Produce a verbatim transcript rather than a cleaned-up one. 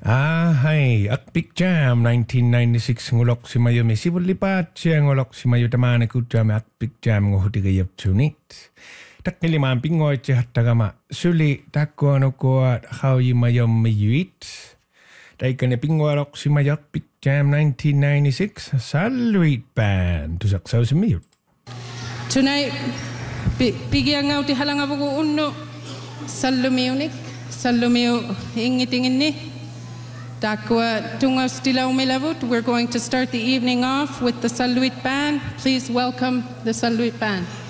Ah, hai, Akpik Jam nineteen ninety-six ngulok si Mayo mi sibul lipat siya ngulok si Mayo tamana ku jam Akpik Jam ngohuti gayap tunit. Tak niliman pingoy siya tagama suli takko ano ko at how yi Mayo mayuit. Dahil ka na pingwalok si Mayo Akpik Jam nineteen ninety-six Saluit Band tusaksaw si Mayo. Tonight, bigyan nga uti halang ako uno salumiunik salumiu ingitingin ni. Dakwa tunga stilaw milavut. We're going to start the evening off with the Saluit Band. Please welcome the Saluit Band.